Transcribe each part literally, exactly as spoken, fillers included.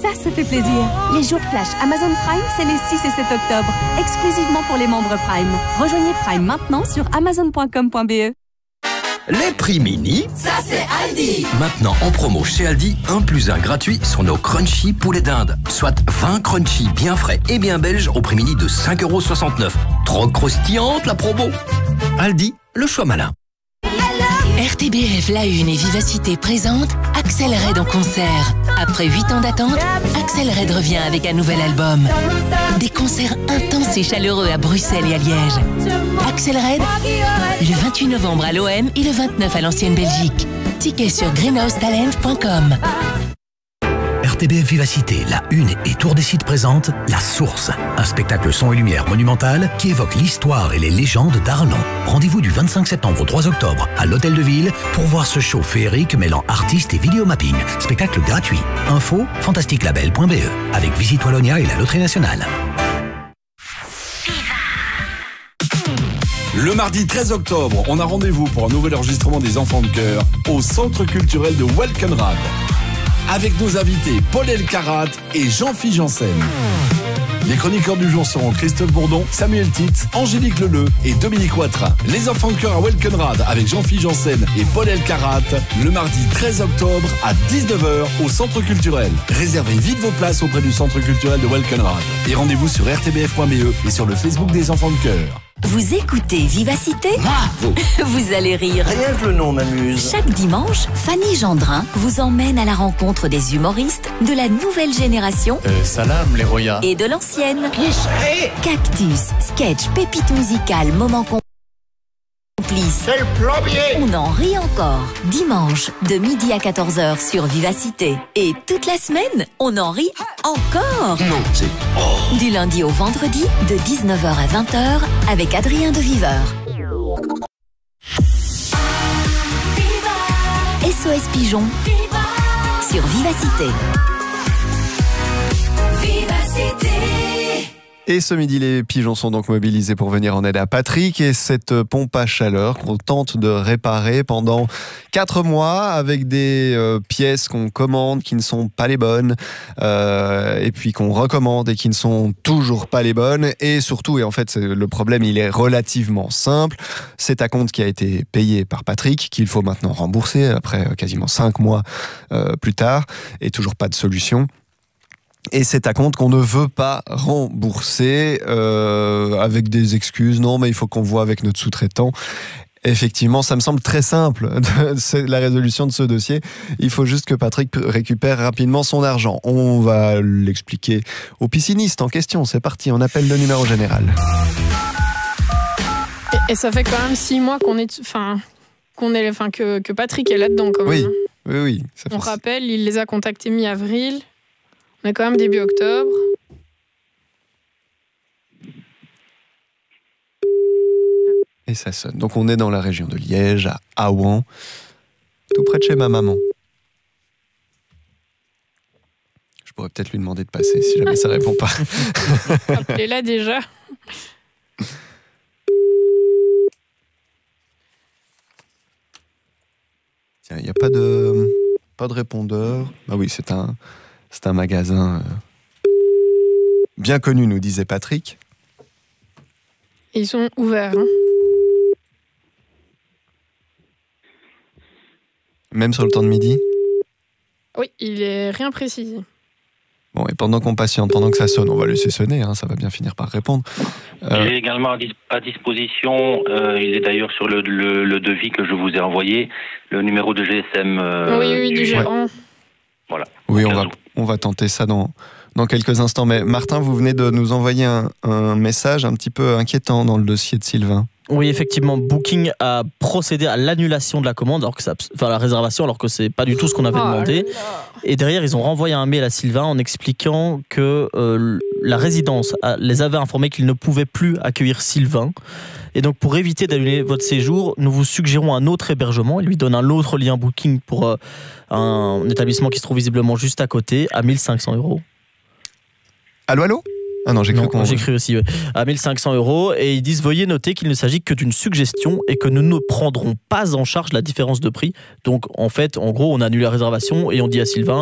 Ça, ça fait plaisir. Les jours flash Amazon Prime, c'est les six et sept octobre. Exclusivement pour les membres Prime. Rejoignez Prime maintenant sur amazon point com point b e. Les prix mini, ça c'est Aldi. Maintenant en promo chez Aldi, un plus un gratuit sur nos crunchy poulets d'Inde. Soit vingt crunchy bien frais et bien belges au prix mini de cinq euros soixante-neuf. Trop croustillante la promo. Aldi, le choix malin. R T B F La Une et Vivacité présentent Axel Red en concert. Après huit ans d'attente, Axel Red revient avec un nouvel album. Des concerts intenses et chaleureux à Bruxelles et à Liège. Axel Red, le vingt-huit novembre à l'O M et le vingt-neuf à l'Ancienne Belgique. Tickets sur greenhouse talent point com. R T B F Vivacité, La Une et Tour des Sites présente La Source, un spectacle son et lumière monumental qui évoque l'histoire et les légendes d'Arlon. Rendez-vous du vingt-cinq septembre au trois octobre à l'Hôtel de Ville pour voir ce show féerique mêlant artistes et vidéomapping. Spectacle gratuit. Info fantastique label point b e avec Visite Wallonia et la Loterie Nationale. Le mardi treize octobre, on a rendez-vous pour un nouvel enregistrement des Enfants de Cœur au Centre culturel de Welkenrad. Avec nos invités Paul Elkarat et Jean-Philippe Janssen. Les chroniqueurs du jour seront Christophe Bourdon, Samuel Titz, Angélique Leleu et Dominique Watrin. Les Enfants de Cœur à Welkenrad avec Jean-Philippe Janssen et Paul Elkarat le mardi treize octobre à dix-neuf heures au Centre culturel. Réservez vite vos places auprès du Centre culturel de Welkenrad. Et rendez-vous sur r t b f point b e et sur le Facebook des Enfants de Cœur. Vous écoutez Vivacité ? Bravo. Vous allez rire. Rien que le nom m'amuse. Chaque dimanche, Fanny Gendrin vous emmène à la rencontre des humoristes de la nouvelle génération euh, Salam les Roya et de l'ancienne. Qui serait ? Cactus, sketch, pépite musicale, moment complice. C'est le plombier. On en rit encore. Dimanche, de midi à quatorze heures sur Vivacité. Et toute la semaine, on en rit encore. Non, c'est... Oh. Du lundi au vendredi, de dix-neuf heures à vingt heures, avec Adrien de Viveur. S O S Pigeon sur Vivacité. Vivacité. Et ce midi, les pigeons sont donc mobilisés pour venir en aide à Patrick et cette pompe à chaleur qu'on tente de réparer pendant quatre mois avec des euh, pièces qu'on commande qui ne sont pas les bonnes euh, et puis qu'on recommande et qui ne sont toujours pas les bonnes. Et surtout, et en fait, le problème, il est relativement simple. C'est un compte qui a été payé par Patrick, qu'il faut maintenant rembourser après quasiment cinq mois euh, plus tard et toujours pas de solution. Et c'est un compte qu'on ne veut pas rembourser euh, avec des excuses. Non, mais il faut qu'on voit avec notre sous-traitant. Effectivement, ça me semble très simple, c'est la résolution de ce dossier. Il faut juste que Patrick récupère rapidement son argent. On va l'expliquer au pisciniste en question. C'est parti, on appelle le numéro général. Et, et ça fait quand même six mois qu'on est... Enfin, qu'on est, enfin que, que Patrick est là-dedans quand même. Oui, oui, oui. Ça On fait... rappelle, il les a contactés mi-avril. On est quand même début octobre. Et ça sonne. Donc on est dans la région de Liège, à Aouan, tout près de chez ma maman. Je pourrais peut-être lui demander de passer si jamais ça répond pas. Elle est là déjà. Tiens, il n'y a pas de, pas de répondeur. Ah oui, c'est un... C'est un magasin bien connu, nous disait Patrick. Ils sont ouverts. Hein. Même sur le temps de midi ? Oui, il est rien précisé. Bon, et pendant qu'on patiente, pendant que ça sonne, on va laisser sonner, hein, ça va bien finir par répondre. Euh... Il est également à, dis- à disposition, euh, il est d'ailleurs sur le, le, le devis que je vous ai envoyé, le numéro de G S M. Euh, oui, oui, du gérant. Ouais. Voilà. Oui, on va, on va tenter ça dans, dans quelques instants. Mais Martin, vous venez de nous envoyer un, un message un petit peu inquiétant dans le dossier de Sylvain. Oui, effectivement, Booking a procédé à l'annulation de la commande, alors que ça, enfin la réservation, alors que c'est pas du tout ce qu'on avait demandé. Et derrière, ils ont renvoyé un mail à Sylvain en expliquant que euh, la résidence les avait informés qu'ils ne pouvaient plus accueillir Sylvain. Et donc, pour éviter d'annuler votre séjour, nous vous suggérons un autre hébergement. Il lui donne un autre lien Booking pour euh, un établissement qui se trouve visiblement juste à côté, à mille cinq cents euros. Allô, allô ? Ah non, j'ai cru qu'on... j'ai cru aussi, ouais. À mille cinq cents euros. Et ils disent, veuillez noter qu'il ne s'agit que d'une suggestion et que nous ne prendrons pas en charge la différence de prix. Donc, en fait, en gros, on annule la réservation et on dit à Sylvain,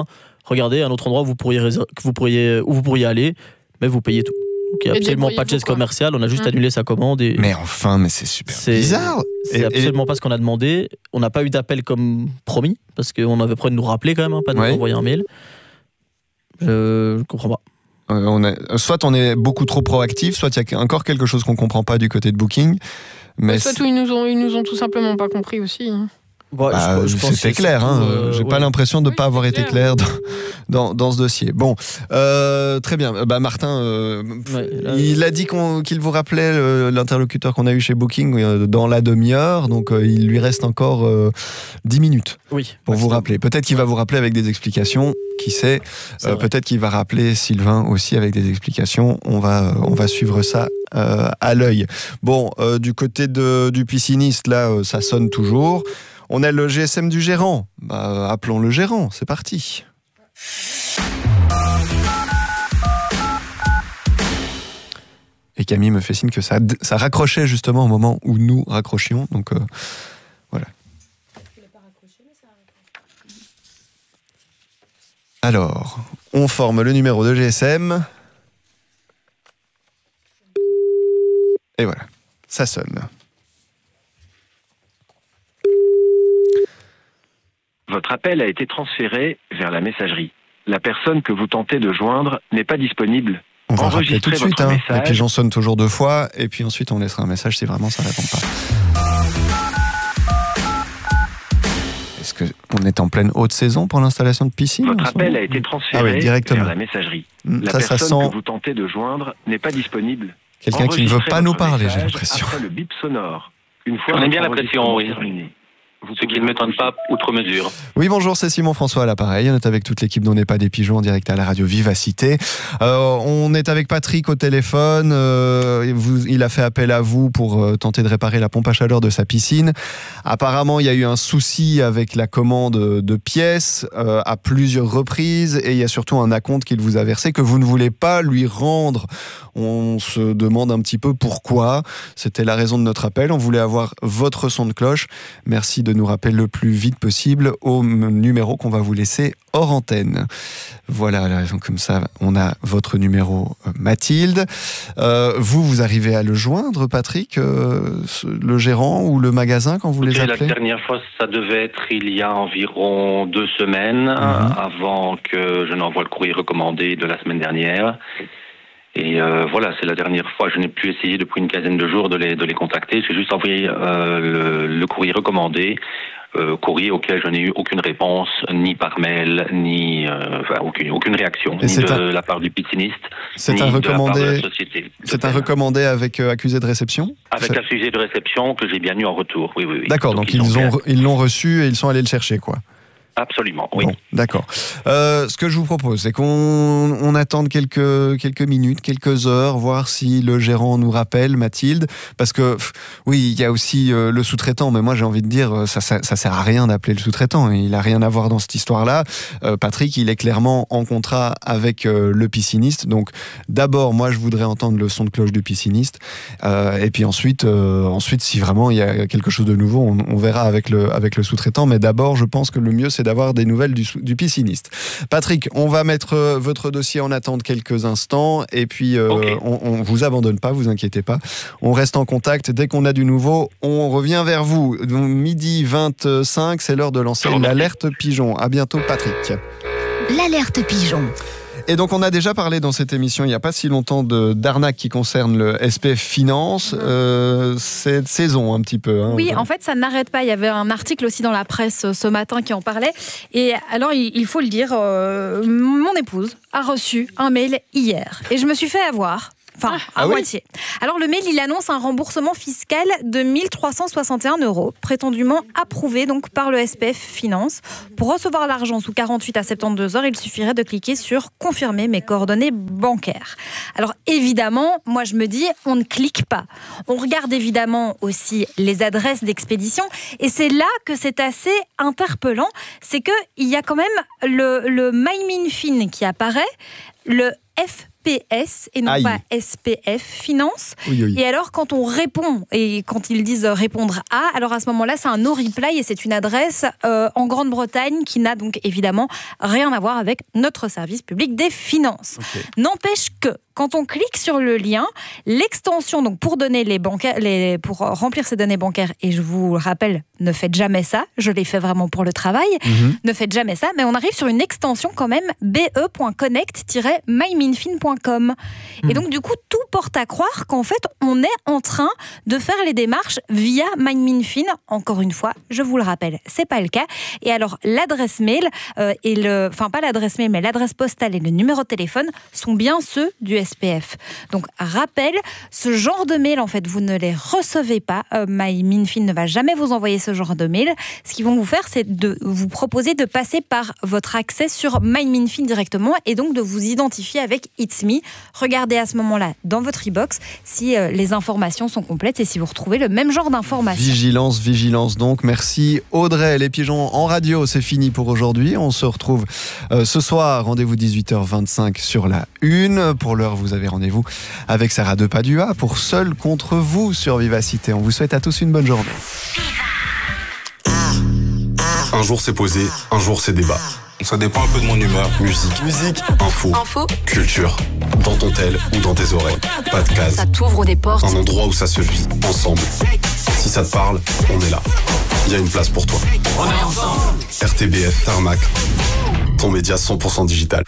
regardez un autre endroit où vous pourriez, réser- que vous pourriez, où vous pourriez aller, mais vous payez tout. Donc il n'y a Et absolument pas de geste débrouillez-vous, quoi. commercial, on a juste Mmh. annulé sa commande. Et Mais enfin, mais c'est super c'est bizarre. C'est Et- absolument pas ce qu'on a demandé. On n'a pas eu d'appel comme promis, parce qu'on avait promis de nous rappeler quand même, hein, pas de Ouais. nous envoyer un mail. Je ne comprends pas. Euh, on est, soit on est beaucoup trop proactif, soit il y a encore quelque chose qu'on comprend pas du côté de Booking. Mais Soit c'est- tout, ils nous ont, ils nous ont tout simplement pas compris aussi. hein. Bon, bah, je- je pense c'était que clair, surtout, hein. euh, J'ai ouais. pas l'impression de ne Oui, pas avoir c'est été clair. clair dans, dans, dans ce dossier. Bon, euh, très bien. Bah, Martin, euh, Ouais, là, il a dit qu'on- qu'il vous rappelait euh, l'interlocuteur qu'on a eu chez Booking euh, dans la demi-heure, donc euh, il lui reste encore euh, dix minutes oui, pour vous maximum. rappeler. Peut-être qu'il va vous rappeler avec des explications, qui sait. C'est Euh, vrai. Peut-être qu'il va rappeler Sylvain aussi avec des explications. On va, on va suivre ça euh, à l'œil. Bon, euh, du côté de, du pisciniste, là, euh, ça sonne toujours. On a le G S M du gérant. Bah, appelons le gérant, c'est parti. Et Camille me fait signe que ça, ça raccrochait justement au moment où nous raccrochions. Donc euh, voilà. Alors, on forme le numéro de G S M. Et voilà, ça sonne. Votre appel a été transféré vers la messagerie. La personne que vous tentez de joindre n'est pas disponible. On va rappeler tout de Enregistrez suite. votre Hein. message. Les pigeons sonnent toujours deux fois. Et puis ensuite, on laissera un message si vraiment ça ne répond pas. Est-ce qu'on est en pleine haute saison pour l'installation de piscine Votre en ce appel moment a été Ah transféré oui, directement. vers la messagerie. Mmh, La ça, ça personne sent que vous tentez de joindre n'est pas disponible. quelqu'un qui ne veut Enregistrez pas nous votre parler, j'ai message l'impression. Après le bip sonore. Une fois On aime bien votre la pression, enregistrement oui. terminé, vous Ce qui pouvez ne m'étonne pas outre mesure. Oui, bonjour, c'est Simon François à l'appareil. On est avec toute l'équipe d'On n'est pas des pigeons en direct à la radio Vivacité. Euh, on est avec Patrick au téléphone. Euh, vous, il a fait appel à vous pour euh, tenter de réparer la pompe à chaleur de sa piscine. Apparemment, il y a eu un souci avec la commande de pièces euh, à plusieurs reprises et il y a surtout un acompte qu'il vous a versé que vous ne voulez pas lui rendre. On se demande un petit peu pourquoi. C'était la raison de notre appel. On voulait avoir votre son de cloche. Merci de nous rappeler le plus vite possible au numéro qu'on va vous laisser hors antenne. Voilà, donc comme ça, on a votre numéro, Mathilde. Euh, vous, vous arrivez à le joindre, Patrick, euh, le gérant ou le magasin quand vous les Écoutez, la appelez? dernière fois, ça devait être il y a environ deux semaines, Mhm. avant que je n'envoie le courrier recommandé de la semaine dernière. Et euh, voilà, c'est la dernière fois. Je n'ai plus essayé depuis une quinzaine de jours de les, de les contacter. J'ai juste envoyé euh, le, le courrier recommandé, euh, courrier auquel je n'ai eu aucune réponse, ni par mail, ni euh, enfin, aucune, aucune réaction, Et ni c'est de un- la part du pisciniste, C'est ni un de la part de recommandé, la société. c'est un recommandé avec euh, accusé de réception? Avec C'est- accusé de réception que j'ai bien eu en retour. Oui, oui, oui. D'accord, donc ils ont ont, re- ils l'ont reçu et ils sont allés le chercher, quoi. Absolument, oui. Bon, d'accord. Euh, ce que je vous propose, c'est qu'on on attende quelques, quelques minutes, quelques heures, voir si le gérant nous rappelle, Mathilde. Parce que, pff, oui, il y a aussi euh, le sous-traitant, mais moi j'ai envie de dire, ça, ça, ça sert à rien d'appeler le sous-traitant. Il a rien à voir dans cette histoire-là. Euh, Patrick, il est clairement en contrat avec euh, le pisciniste. Donc, d'abord, moi, je voudrais entendre le son de cloche du pisciniste. Euh, et puis ensuite, euh, ensuite, si vraiment il y a quelque chose de nouveau, on, on verra avec le, avec le sous-traitant. Mais d'abord, je pense que le mieux, c'est d'avoir des nouvelles du, du pisciniste. Patrick, on va mettre euh, votre dossier en attente quelques instants et puis euh, Ok. on, on vous abandonne pas, vous inquiétez pas. On reste en contact. Dès qu'on a du nouveau, on revient vers vous. Donc, midi vingt-cinq, c'est l'heure de lancer l'alerte pigeon. À bientôt, Patrick. L'alerte pigeon. Et donc, on a déjà parlé dans cette émission, il n'y a pas si longtemps, de, d'arnaque qui concerne le S P F Finance. Euh, c'est de saison, un petit peu. Hein, Oui, en fait, ça n'arrête pas. Il y avait un article aussi dans la presse euh, ce matin qui en parlait. Et alors, il il faut le dire, euh, mon épouse a reçu un mail hier. Et je me suis fait avoir. Enfin, à Ah oui moitié. Alors, le mail, il annonce un remboursement fiscal de mille trois cent soixante et un euros, prétendument approuvé donc par le S P F Finance. Pour recevoir l'argent sous quarante-huit à soixante-douze heures, il suffirait de cliquer sur « Confirmer mes coordonnées bancaires ». Alors, évidemment, moi, je me dis, on ne clique pas. On regarde évidemment aussi les adresses d'expédition. Et c'est là que c'est assez interpellant. C'est qu'il y a quand même le, le MyMinFin qui apparaît, le F P P S et non Aïe. pas S P F Finance. Oui, oui. Et alors, quand on répond, et quand ils disent répondre à, alors à ce moment-là, c'est un no reply et c'est une adresse euh, en Grande-Bretagne qui n'a donc évidemment rien à voir avec notre service public des finances. Okay. N'empêche que, quand on clique sur le lien, l'extension, donc pour donner les bancaires, les, pour remplir ces données bancaires, et je vous le rappelle, ne faites jamais ça, je l'ai fait vraiment pour le travail, Mm-hmm. ne faites jamais ça, mais on arrive sur une extension quand même, b e point connect tiret my minfin point com. Mm. Et donc du coup, tout porte à croire qu'en fait, on est en train de faire les démarches via MyMinFin. Encore une fois, je vous le rappelle, c'est pas le cas. Et alors, l'adresse mail euh, et le, enfin pas l'adresse mail, mais l'adresse postale et le numéro de téléphone sont bien ceux du S P F. Donc, rappel, ce genre de mail, en fait, vous ne les recevez pas. Euh, MyMinFin ne va jamais vous envoyer ce genre de mail. Ce qu'ils vont vous faire, c'est de vous proposer de passer par votre accès sur MyMinFin directement et donc de vous identifier avec It's Me. Regardez à ce moment-là dans votre e-box si euh, les informations sont complètes et si vous retrouvez le même genre d'informations. Vigilance, vigilance donc. Merci Audrey. Les pigeons en radio, c'est fini pour aujourd'hui. On se retrouve euh, ce soir, rendez-vous dix-huit heures vingt-cinq sur la une. Pour l'heure, vous avez rendez-vous avec Sarah de Padua pour Seul contre vous sur Vivacité. On vous souhaite à tous une bonne journée. Un jour c'est posé, un jour c'est débat. Ça dépend un peu de mon humeur. Musique, musique, info, info, culture. Dans ton tel ou dans tes oreilles. Pas de case. Ça t'ouvre des portes. Un endroit où ça se vit ensemble. Si ça te parle, on est là. Il y a une place pour toi. On est ensemble. R T B F Tarmac. Ton média cent pour cent digital.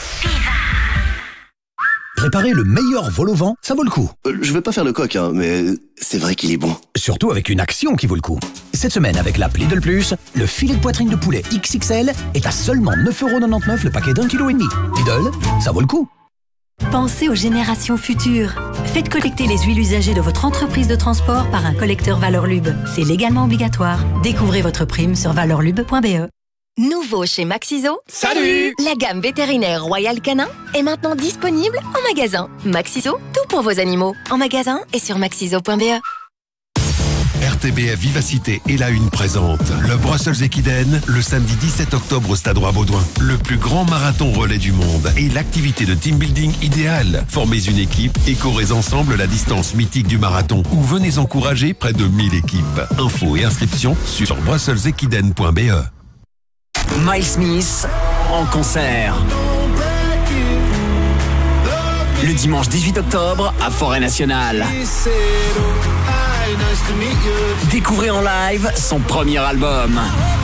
Préparer le meilleur vol au vent, ça vaut le coup. Euh, je vais pas faire le coq, hein, mais c'est vrai qu'il est bon. Surtout avec une action qui vaut le coup. Cette semaine, avec l'app Lidl Plus, le filet de poitrine de poulet X X L est à seulement neuf euros quatre-vingt-dix-neuf le paquet d'un kilo et demi. Lidl, ça vaut le coup. Pensez aux générations futures. Faites collecter les huiles usagées de votre entreprise de transport par un collecteur Valorlub. C'est légalement obligatoire. Découvrez votre prime sur valorlub point b e. Nouveau chez Maxiso. Salut! La gamme vétérinaire Royal Canin est maintenant disponible en magasin. Maxiso, tout pour vos animaux. En magasin et sur maxiso point b e. R T B F Vivacité et la Une présente le Brussels Equiden le samedi dix-sept octobre au Stade Roi-Baudouin. Le plus grand marathon relais du monde et l'activité de team building idéale. Formez une équipe et courez ensemble la distance mythique du marathon ou venez encourager près de mille équipes. Infos et inscriptions sur brussels equiden point b e. Miles Smith en concert. Le dimanche dix-huit octobre à Forêt Nationale. Découvrez en live son premier album.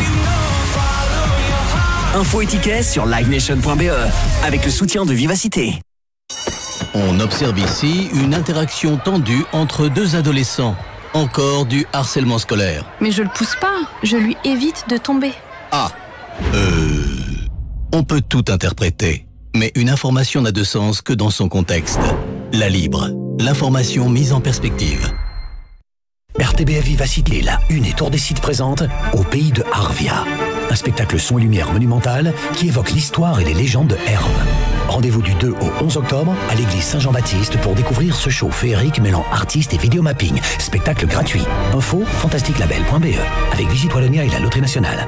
Infos et tickets sur live nation point b e avec le soutien de Vivacité. On observe ici une interaction tendue entre deux adolescents. Encore du harcèlement scolaire. Mais je le pousse pas, je lui évite de tomber. Ah, euh... on peut tout interpréter. Mais une information n'a de sens que dans son contexte. La Libre, l'information mise en perspective. R T B F Vivacité, la Une et Tour des Sites présente Au pays de Arvia. Un spectacle son et lumière monumental qui évoque l'histoire et les légendes de Herve. Rendez-vous du deux au onze octobre à l'église Saint-Jean-Baptiste pour découvrir ce show féerique mêlant artistes et vidéomapping. Spectacle gratuit. Info fantastique label point b e avec Visite Wallonia et la Loterie Nationale.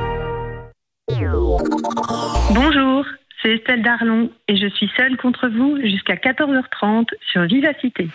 Bonjour, c'est Estelle Darlon et je suis seule contre vous jusqu'à quatorze heures trente sur Vivacité.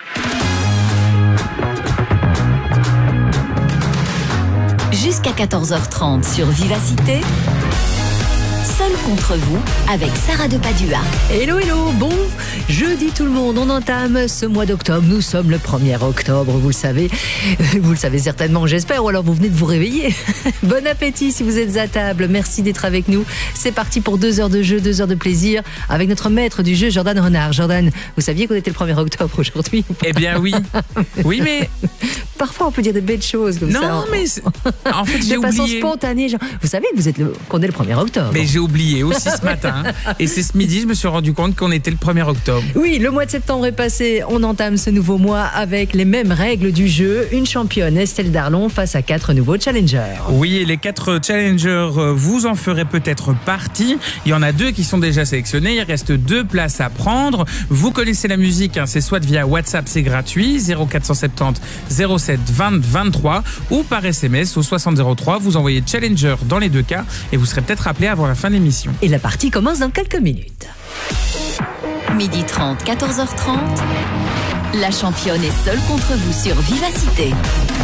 Jusqu'à quatorze heures trente sur Vivacité. Seul contre vous avec Sarah de Padua. Hello, hello, bon jeudi tout le monde, on entame ce mois d'octobre, nous sommes le premier octobre, vous le savez, vous le savez certainement j'espère, ou alors vous venez de vous réveiller. Bon appétit si vous êtes à table, merci d'être avec nous, c'est parti pour deux heures de jeu, deux heures de plaisir, avec notre maître du jeu Jordan Renard. Jordan, vous saviez qu'on était le premier octobre aujourd'hui? Eh bien oui, oui mais... Parfois on peut dire des belles choses comme non, ça. Non mais, en fait j'ai oublié. De façon spontanée, genre, vous savez que vous êtes le... qu'on est le premier octobre. Mais j'ai oublié aussi ce matin. Et c'est ce midi, je me suis rendu compte qu'on était le premier octobre. Oui, le mois de septembre est passé. On entame ce nouveau mois avec les mêmes règles du jeu. Une championne, Estelle Darlon, face à quatre nouveaux challengers. Oui, et les quatre challengers, vous en ferez peut-être partie. Il y en a deux qui sont déjà sélectionnés. Il reste deux places à prendre. Vous connaissez la musique, hein, c'est soit via WhatsApp, c'est gratuit, zéro quatre cent soixante-dix zéro sept vingt vingt-trois, ou par S M S au soixante zéro trois. Vous envoyez challenger dans les deux cas et vous serez peut-être appelé avant la fin de l'émission. Et la partie commence dans quelques minutes. midi trente, quatorze heures trente, la championne est seule contre vous sur Vivacité.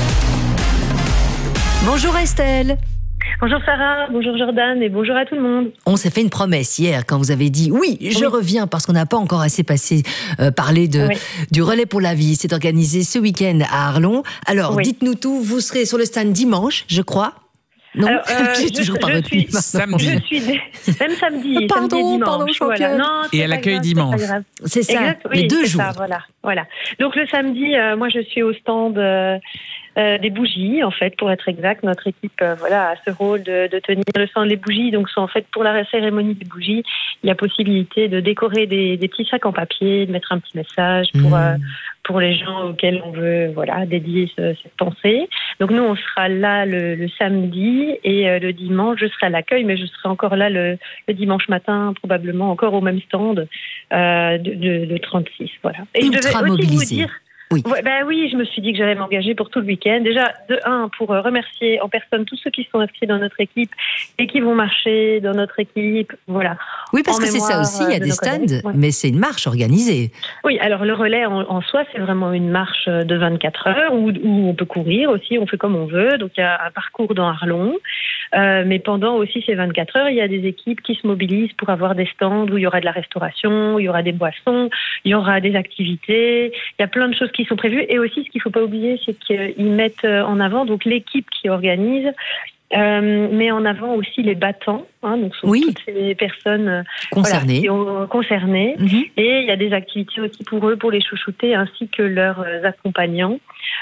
Bonjour Estelle. Bonjour Sarah, bonjour Jordan et bonjour à tout le monde. On s'est fait une promesse hier quand vous avez dit oui, je oui. reviens parce qu'on n'a pas encore assez passé euh, parlé de, oui. du Relais pour la vie. C'est organisé ce week-end à Arlon. Alors oui. dites-nous tout, vous serez sur le stand dimanche, je crois. Non, Alors, euh, j'ai toujours je, pas je retenu. Suis, samedi. Je suis même samedi. Pardon, samedi et dimanche. pardon, voilà. Non, et elle accueille dimanche. C'est ça, exact, les oui, deux jours. Ça, voilà, voilà. Donc le samedi, euh, moi je suis au stand euh, euh, des bougies, en fait, pour être exact. Notre équipe euh, voilà, a ce rôle de, de tenir le stand des bougies. Donc en fait, pour la cérémonie des bougies, il y a possibilité de décorer des, des petits sacs en papier, de mettre un petit message pour... Mmh. Euh, pour les gens auxquels on veut voilà, dédier ce, cette pensée. Donc nous, on sera là le, le samedi et euh, le dimanche, je serai à l'accueil, mais je serai encore là le, le dimanche matin, probablement encore au même stand euh, de, de, de trente-six. Voilà. Et Ultra je devais aussi mobilisé. vous dire... Oui. Ouais, ben oui, je me suis dit que j'allais m'engager pour tout le week-end. Déjà, de un, pour remercier en personne tous ceux qui sont inscrits dans notre équipe et qui vont marcher dans notre équipe. Voilà. Oui, parce en que c'est ça aussi, il y a de des stands, ouais. mais c'est une marche organisée. Oui, alors le relais en, en soi, c'est vraiment une marche de vingt-quatre heures où, où on peut courir aussi, on fait comme on veut. Donc il y a un parcours dans Arlon. Euh, mais pendant aussi ces vingt-quatre heures, il y a des équipes qui se mobilisent pour avoir des stands où il y aura de la restauration, où il y aura des boissons, il y aura des activités. Il y a plein de choses qui sont prévues. Et aussi, ce qu'il ne faut pas oublier, c'est qu'ils mettent en avant, donc l'équipe qui organise, euh, met en avant aussi les battants, hein, donc sont oui. toutes ces personnes concernées. Voilà, qui ont, concernées. Mm-hmm. Et il y a des activités aussi pour eux, pour les chouchouter, ainsi que leurs accompagnants,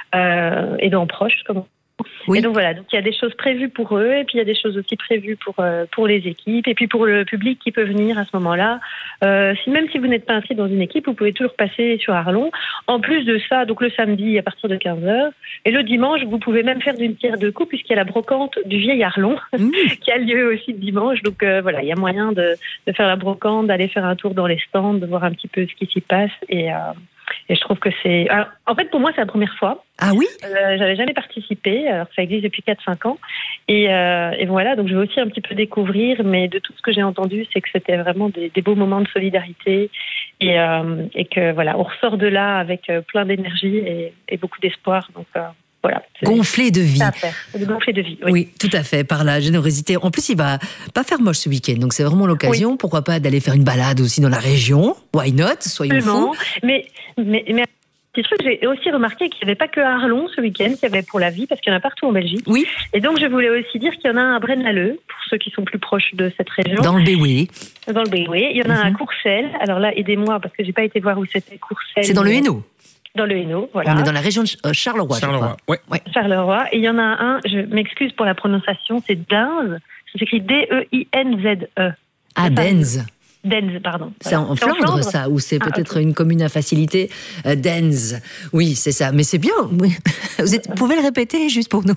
euh, aidants proches, comme on Oui. Et donc voilà, donc il y a des choses prévues pour eux, et puis il y a des choses aussi prévues pour euh, pour les équipes, et puis pour le public qui peut venir à ce moment-là. Euh, si même si vous n'êtes pas inscrit dans une équipe, vous pouvez toujours passer sur Arlon. En plus de ça, donc le samedi à partir de quinze heures, et le dimanche, vous pouvez même faire d'une pierre deux coups puisqu'il y a la brocante du vieil Arlon mmh. qui a lieu aussi le dimanche. Donc euh, voilà, il y a moyen de de faire la brocante, d'aller faire un tour dans les stands, de voir un petit peu ce qui s'y passe et euh, Et je trouve que c'est... Alors, en fait, pour moi, c'est la première fois. Ah oui euh, J'avais jamais participé. Alors, ça existe depuis quatre cinq ans. Et, euh, et voilà, donc je vais aussi un petit peu découvrir. Mais de tout ce que j'ai entendu, c'est que c'était vraiment des, des beaux moments de solidarité. Et, euh, et que, voilà, on ressort de là avec plein d'énergie et, et beaucoup d'espoir. Donc... Euh, Voilà, gonflé de vie. Gonflé de vie, oui. Oui, tout à fait, par la générosité. En plus, il va pas faire moche ce week-end, donc c'est vraiment l'occasion, oui. pourquoi pas, d'aller faire une balade aussi dans la région. Why not? Soyons fous. Mais, mais, mais petit truc, j'ai aussi remarqué qu'il n'y avait pas que à Arlon ce week-end, qu'il y avait pour la vie, parce qu'il y en a partout en Belgique. Oui. Et donc, je voulais aussi dire qu'il y en a un à Braine-l'Alleud, pour ceux qui sont plus proches de cette région. Dans le Béoué. Dans le Béoué. Il y en a mm-hmm. un à Courcelles. Alors là, aidez-moi, parce que j'ai pas été voir où c'était Courcelles. C'est dans le Hainaut. Dans le Hainaut, voilà. On est dans la région de Charleroi, Charleroi, je crois. Ouais. Charleroi. Et il y en a un, je m'excuse pour la prononciation, c'est Denz. Ça s'écrit D E I N Z E. Ah, Denz. Denz, pardon. C'est voilà. en, en Flandre, Flandre, ça, ou c'est ah, peut-être okay. une commune à facilité. Euh, Denz. Oui, c'est ça. Mais c'est bien. Vous, êtes, vous pouvez le répéter juste pour nous.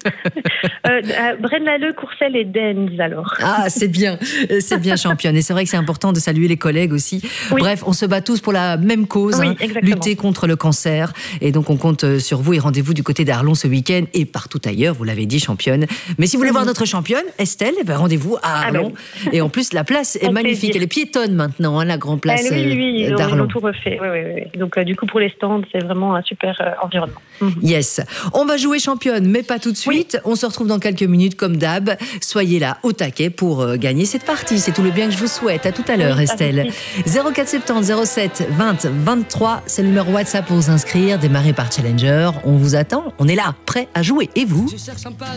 euh, Braine-l'Alleud, Courcelles et Denz, alors. Ah, c'est bien. C'est bien, championne. Et c'est vrai que c'est important de saluer les collègues aussi. Oui. Bref, on se bat tous pour la même cause, oui, hein, lutter contre le cancer. Et donc, on compte sur vous et rendez-vous du côté d'Arlon ce week-end et partout ailleurs, vous l'avez dit, championne. Mais si vous voulez mmh. voir notre championne, Estelle, eh ben, rendez-vous à Arlon. Ah ben. Et en plus, la place est on magnifique. Elle est piétonne maintenant, hein, la grande place oui, oui, euh, d'Arlon. Ils ont tout refait. Oui, oui, oui. Donc, euh, du coup, pour les stands, c'est vraiment un super euh, environnement. Mmh. Yes. On va jouer championne, mais pas tout de suite. Oui. On se retrouve dans quelques minutes, comme d'hab. Soyez là, au taquet, pour euh, gagner cette partie. C'est tout le bien que je vous souhaite. À tout à l'heure, oui, Estelle. zéro quatre soixante-dix zéro sept vingt vingt-trois, c'est le numéro WhatsApp pour vous inscrire. Démarrez par Challenger. On vous attend. On est là, prêt à jouer. Et vous ?